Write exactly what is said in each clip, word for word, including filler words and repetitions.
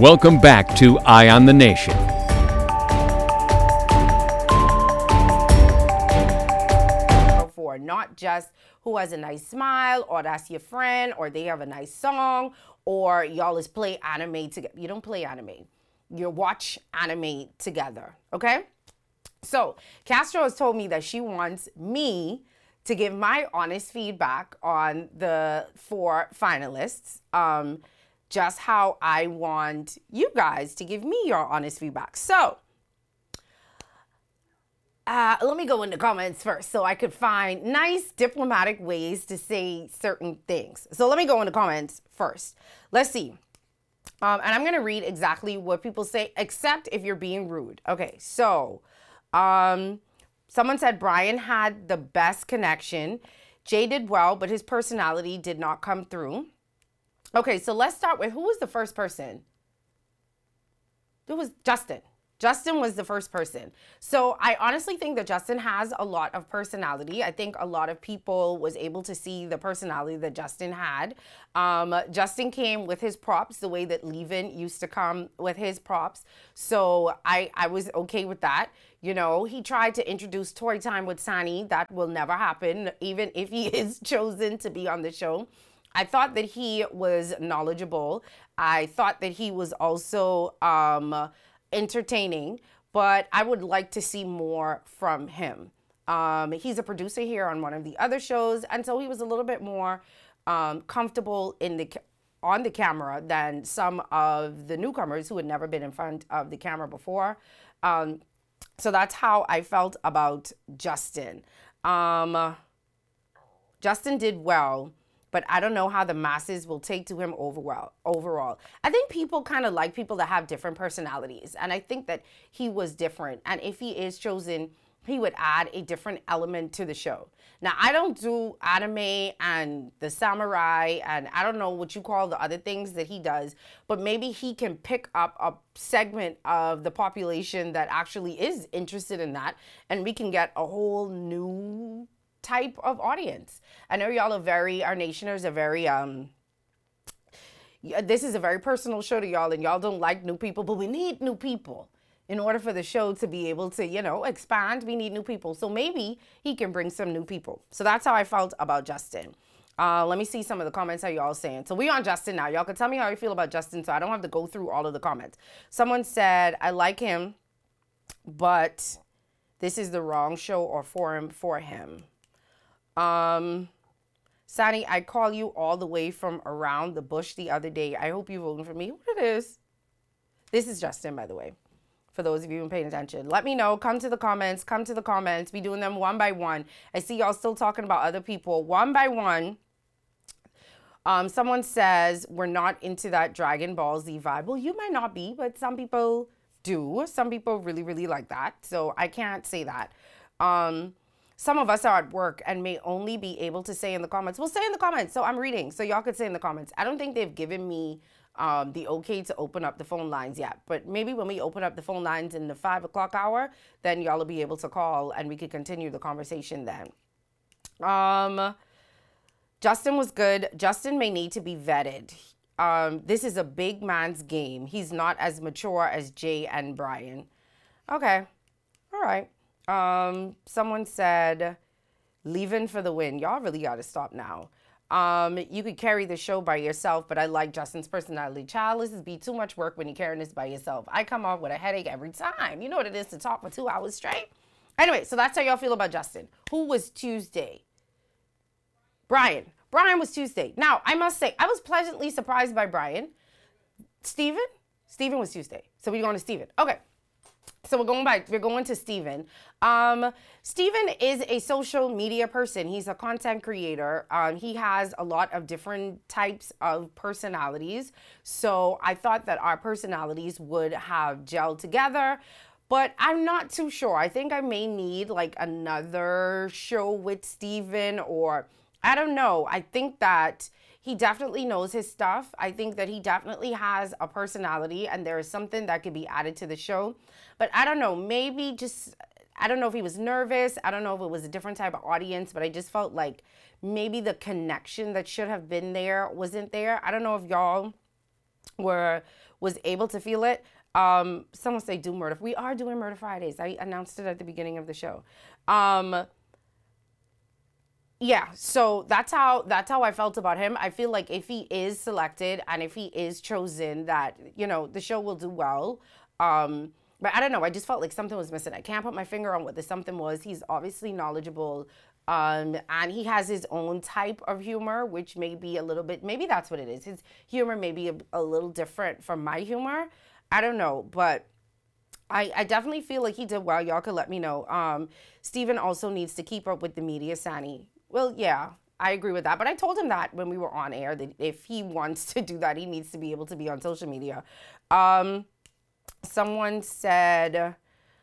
Welcome back to Eye on the Nation. For not just who has a nice smile, or that's your friend, or they have a nice song, or y'all is play anime together. You don't play anime. You watch anime together, okay? So Castro has told me that she wants me to give my honest feedback on the four finalists. Um, just how I want you guys to give me your honest feedback. So uh, let me go in the comments first so I could find nice diplomatic ways to say certain things. So let me go in the comments first. Let's see. Um, and I'm going to read exactly what people say, except if you're being rude. Okay, so um, someone said Brian had the best connection. Jay did well, but his personality did not come through. Okay, so let's start with, who was the first person? It was Justin. Justin was the first person. So I honestly think that Justin has a lot of personality. I think a lot of people was able to see the personality that Justin had. Um, Justin came with his props the way that Levin used to come with his props. So I, I was okay with that. You know, he tried to introduce Toy Time with Sani. That will never happen, even if he is chosen to be on the show. I thought that he was knowledgeable. I thought that he was also um, entertaining, but I would like to see more from him. Um, he's a producer here on one of the other shows, and so he was a little bit more um, comfortable in the on the camera than some of the newcomers who had never been in front of the camera before. Um, so that's how I felt about Justin. Um, Justin did well, but I don't know how the masses will take to him overall. Overall, I think people kind of like people that have different personalities, and I think that he was different. And if he is chosen, he would add a different element to the show. Now, I don't do anime and the samurai, and I don't know what you call the other things that he does, but maybe he can pick up a segment of the population that actually is interested in that, and we can get a whole new type of audience. I know y'all are very, our nationers are very, um, this is a very personal show to y'all, and y'all don't like new people, but we need new people. In order for the show to be able to, you know, expand, we need new people. So maybe he can bring some new people. So that's how I felt about Justin. Uh, let me see some of the comments how y'all saying. So we on Justin now. Y'all can tell me how you feel about Justin so I don't have to go through all of the comments. Someone said, I like him, but this is the wrong show or forum for him. Um, Sani, I call you all the way from around the bush the other day. I hope you voted for me. What it is? This is Justin, by the way, for those of you who are paying attention. Let me know. Come to the comments. Come to the comments. Be doing them one by one. I see y'all still talking about other people. One by one. Um, someone says, we're not into that Dragon Ball Z vibe. Well, you might not be, but some people do. Some people really, really like that. So I can't say that. Um... Some of us are at work and may only be able to say in the comments. Well, say in the comments. So I'm reading. So y'all could say in the comments. I don't think they've given me um, the okay to open up the phone lines yet. But maybe when we open up the phone lines in the five o'clock hour, then y'all will be able to call and we could continue the conversation then. Um, Justin was good. Justin may need to be vetted. Um, this is a big man's game. He's not as mature as Jay and Brian. Okay. All right. Um, someone said, leaving for the win. Y'all really got to stop now. Um, you could carry the show by yourself, but I like Justin's personality. Child, this is be too much work when you're carrying this by yourself. I come off with a headache every time. You know what it is to talk for two hours straight? Anyway, so that's how y'all feel about Justin. Who was Tuesday? Brian. Brian was Tuesday. Now, I must say, I was pleasantly surprised by Brian. Steven? Steven was Tuesday. So we're going to Steven. Okay. So we're going back, we're going to Steven. Um, Steven is a social media person. He's a content creator. Um, he has a lot of different types of personalities. So I thought that our personalities would have gelled together, but I'm not too sure. I think I may need like another show with Steven, or I don't know. I think that he definitely knows his stuff. I think that he definitely has a personality, and there is something that could be added to the show. But I don't know, maybe just, I don't know if he was nervous. I don't know if it was a different type of audience, but I just felt like maybe the connection that should have been there wasn't there. I don't know if y'all were was able to feel it. Um, someone say do murder. We are doing Murder Fridays. I announced it at the beginning of the show. Um, yeah, so that's how that's how I felt about him. I feel like if he is selected and if he is chosen, that you know the show will do well. Um, but I don't know. I just felt like something was missing. I can't put my finger on what the something was. He's obviously knowledgeable, um, and he has his own type of humor, which may be a little bit. Maybe that's what it is. His humor may be a, a little different from my humor. I don't know, but I, I definitely feel like he did well. Y'all could let me know. Um, Steven also needs to keep up with the media, Sani. Well, yeah, I agree with that. But I told him that when we were on air, that if he wants to do that, he needs to be able to be on social media. Um, someone said,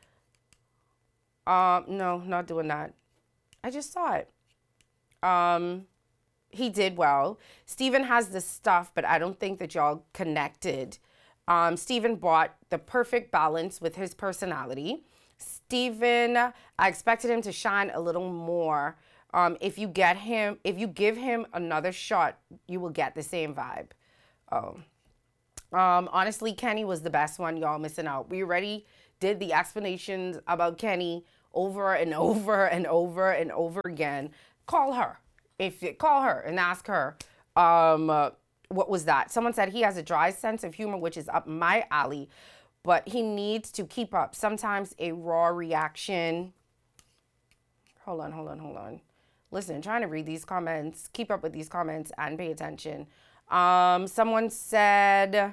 um, no, not doing that. I just saw it. Um, he did well. Steven has the stuff, but I don't think that y'all connected. Um, Steven brought the perfect balance with his personality. Steven, I expected him to shine a little more. Um, if you get him, if you give him another shot, you will get the same vibe. Oh, um, honestly, Kenny was the best one. Y'all missing out. We already did the explanations about Kenny over and over and over and over again. Call her, if you call her and ask her. Um, uh, what was that? Someone said he has a dry sense of humor, which is up my alley, but he needs to keep up. Sometimes a raw reaction. Hold on, hold on, hold on. Listen, trying to read these comments, keep up with these comments and pay attention. Um, someone said,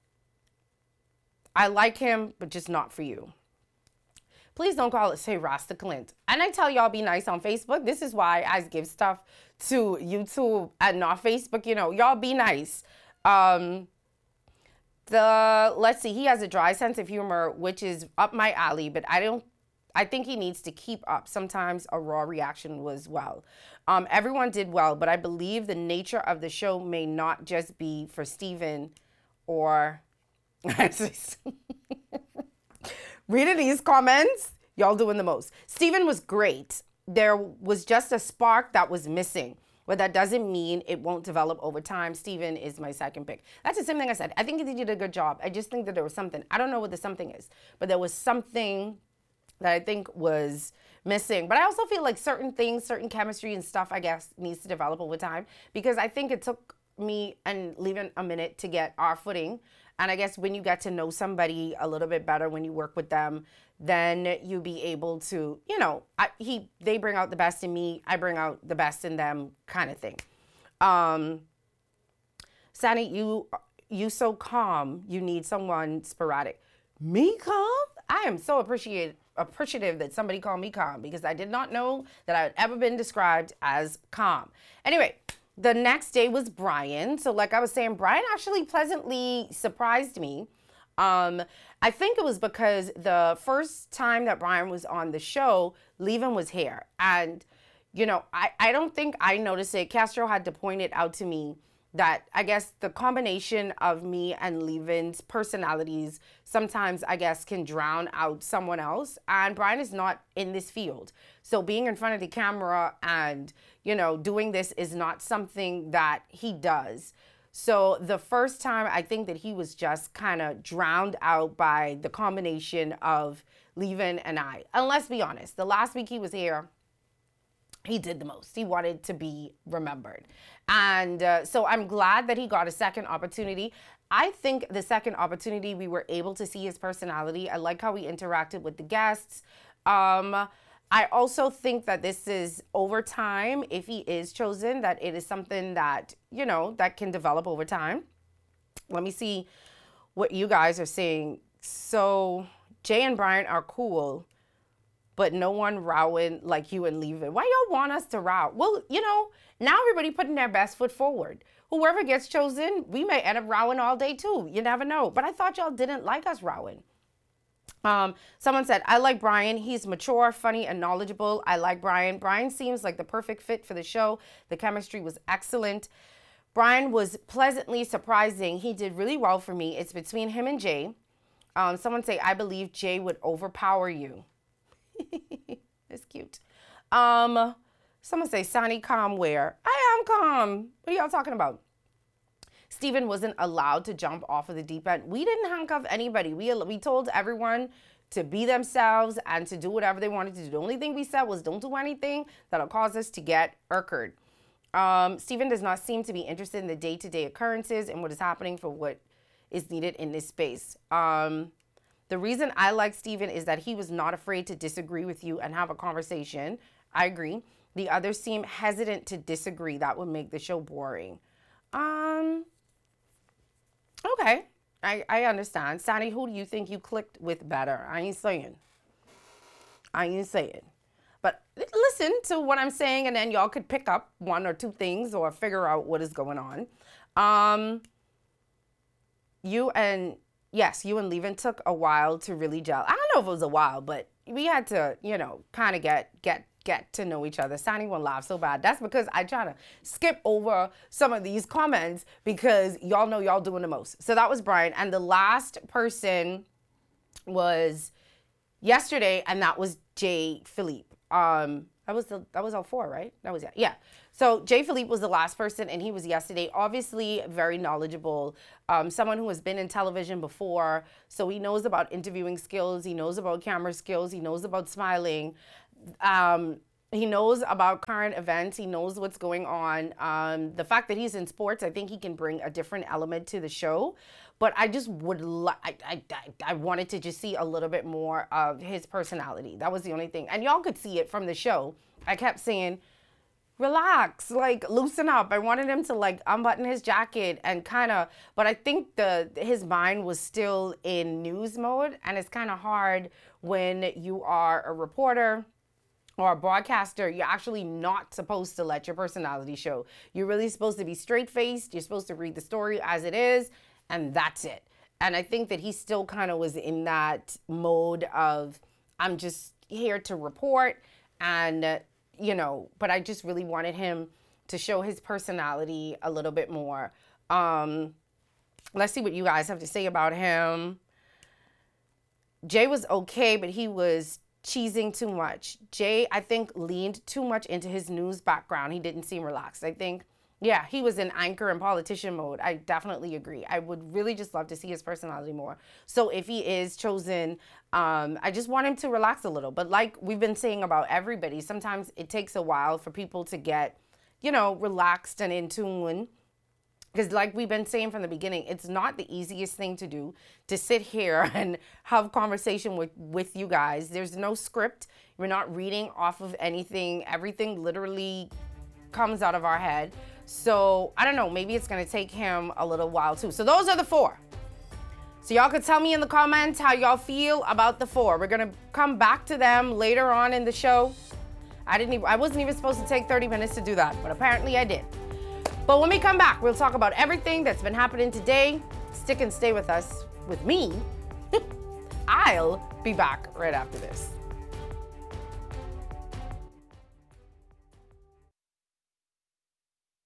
I like him, but just not for you. Please don't call it say Rasta Clint. And I tell y'all be nice on Facebook. This is why I give stuff to YouTube and not Facebook. You know, y'all be nice. Um, the let's see, he has a dry sense of humor, which is up my alley, but I don't I think he needs to keep up. Sometimes a raw reaction was well. Um, everyone did well, but I believe the nature of the show may not just be for Steven or... Reading these comments, y'all doing the most. Steven was great. There was just a spark that was missing. But that doesn't mean it won't develop over time. Steven is my second pick. That's the same thing I said. I think he did a good job. I just think that there was something. I don't know what the something is, but there was something that I think was missing. But I also feel like certain things, certain chemistry and stuff, I guess, needs to develop over time, because I think it took me and Leavin a minute to get our footing. And I guess when you get to know somebody a little bit better, when you work with them, then you be able to, you know, I, he they bring out the best in me, I bring out the best in them, kind of thing. Um, Sani, you you so calm. You need someone sporadic. Me calm? I am so appreciate, appreciative that somebody called me calm, because I did not know that I had ever been described as calm. Anyway, the next day was Brian. So like I was saying, Brian actually pleasantly surprised me. Um, I think it was because the first time that Brian was on the show, Leavin was here. And, you know, I, I don't think I noticed it. Castro had to point it out to me that I guess the combination of me and Leavin's personalities sometimes, I guess, can drown out someone else. And Brian is not in this field. So being in front of the camera and, you know, doing this is not something that he does. So the first time, I think that he was just kind of drowned out by the combination of Leavin and I. And let's be honest, the last week he was here, he did the most. He wanted to be remembered. And uh, so I'm glad that he got a second opportunity. I think the second opportunity, we were able to see his personality. I like how he interacted with the guests. Um, I also think that this is over time, if he is chosen, that it is something that, you know, that can develop over time. Let me see what you guys are saying. So Jay and Brian are cool, but no one rowing like you and Leavin. Why y'all want us to row? Well, you know, now everybody putting their best foot forward. Whoever gets chosen, we may end up rowing all day too. You never know. But I thought y'all didn't like us rowing. Um, someone said, I like Brian. He's mature, funny, and knowledgeable. I like Brian. Brian seems like the perfect fit for the show. The chemistry was excellent. Brian was pleasantly surprising. He did really well for me. It's between him and Jay. Um, someone say, I believe Jay would overpower you. That's cute. Um, someone say, Sani calm where? I am calm. What are y'all talking about? Steven wasn't allowed to jump off of the deep end. We didn't handcuff anybody. We, we told everyone to be themselves and to do whatever they wanted to do. The only thing we said was don't do anything that'll cause us to get irked. Um, Steven does not seem to be interested in the day-to-day occurrences and what is happening for what is needed in this space. Um, the reason I like Steven is that he was not afraid to disagree with you and have a conversation. I agree. The others seem hesitant to disagree. That would make the show boring. Um, okay. I, I understand. Sandy, who do you think you clicked with better? I ain't saying. I ain't saying. But listen to what I'm saying, and then y'all could pick up one or two things or figure out what is going on. Um, you and, yes, you and Levin took a while to really gel. I don't know if it was a while, but we had to, you know, kind of get, get, get to know each other. Sandy won't laugh so bad. That's because I try to skip over some of these comments because y'all know y'all doing the most. So that was Brian. And the last person was yesterday, and that was Jay Philippe. Um, that was the, that was all four, right? That was, yeah. Yeah. So Jay Philippe was the last person, and he was yesterday. Obviously very knowledgeable, um, someone who has been in television before. So he knows about interviewing skills. He knows about camera skills. He knows about smiling. Um, he knows about current events. He knows what's going on. Um, the fact that he's in sports, I think he can bring a different element to the show. But I just would, li- I, I, I, I wanted to just see a little bit more of his personality. That was the only thing. And y'all could see it from the show. I kept saying, relax, like loosen up. I wanted him to like unbutton his jacket and kind of, but I think the his mind was still in news mode. And it's kind of hard when you are a reporter or a broadcaster. You're actually not supposed to let your personality show. You're really supposed to be straight-faced. You're supposed to read the story as it is. And that's it. And I think that he still kind of was in that mode of, I'm just here to report and, uh, you know, but I just really wanted him to show his personality a little bit more. Um, let's see what you guys have to say about him. Jay was okay, but he was cheesing too much. Jay, I think, leaned too much into his news background. He didn't seem relaxed. I think Yeah, he was in anchor and politician mode. I definitely agree. I would really just love to see his personality more. So if he is chosen, um, I just want him to relax a little. But like we've been saying about everybody, sometimes it takes a while for people to get, you know, relaxed and in tune. Because like we've been saying from the beginning, it's not the easiest thing to do to sit here and have conversation with, with you guys. There's no script. We're not reading off of anything. Everything literally comes out of our head. So I don't know, maybe it's gonna take him a little while too. So those are the four. So y'all could tell me in the comments how y'all feel about the four. We're gonna come back to them later on in the show. I didn't even, I wasn't even supposed to take thirty minutes to do that, but apparently I did. But when we come back, we'll talk about everything that's been happening today. Stick and stay with us, with me. I'll be back right after this.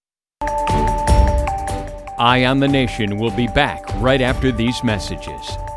Eye on the Nation will be back right after these messages.